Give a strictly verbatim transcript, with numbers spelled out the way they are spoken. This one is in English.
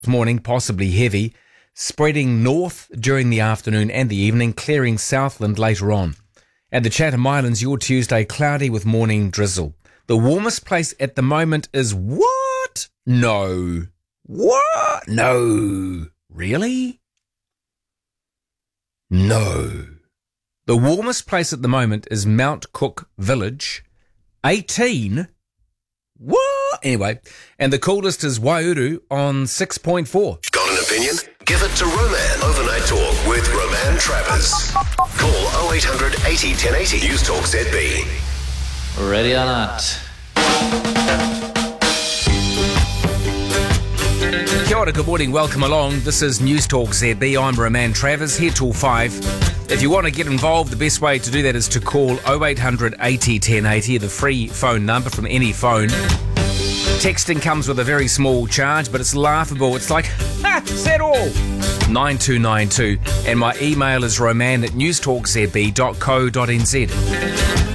morning, possibly heavy, spreading north during the afternoon and the evening, clearing Southland later on. At the Chatham Islands, your Tuesday, cloudy with morning drizzle. The warmest place at the moment is what? No. What? No. Really? No. The warmest place at the moment is Mount Cook Village. eighteen? What? Anyway, and the coolest is Waiouru on six point four. Got an opinion? Give it to Roman. Overnight Talk with Roman Travers. Call oh eight hundred eighty ten eighty. News Talk Z B. Ready or not. Kia ora, good morning, welcome along. This is News Talk Z B. I'm Roman Travers, here till five. If you want to get involved, the best way to do that is to call oh eight hundred eighty ten eighty, the free phone number from any phone. Texting comes with a very small charge, but it's laughable. It's like, ha, is that all? nine two nine two. And my email is roman at newstalkzb dot co dot nz.